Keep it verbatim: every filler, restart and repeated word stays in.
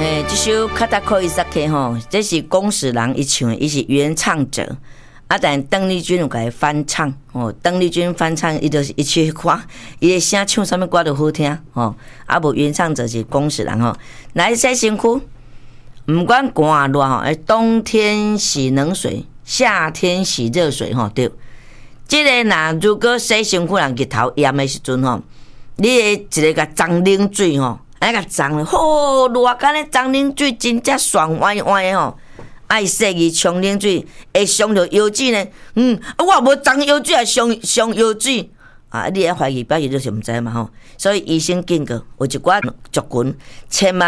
诶，这首《卡达可伊萨克》吼，这是龚史郎伊唱的，伊是原唱者。啊，但邓丽君有甲伊翻唱哦，邓丽君翻唱，伊就是一去看，伊的声唱啥物歌都好听哦。啊，无原唱者是龚史郎吼。来洗身躯，毋管寒热吼，冬天洗冷水，夏天洗热水吼，对。即个若如果洗身躯人日头炎的时阵吼，你会一个甲脏冷水吼。哎个脏好热，干咧脏冷水真正爽歪歪的吼！爱洗伊冲冷水，会伤着腰子呢。嗯，啊我无脏腰子，也伤伤腰子。啊，你也怀疑，表示就是毋知嘛吼。所以医生警告，有一寡族群千万。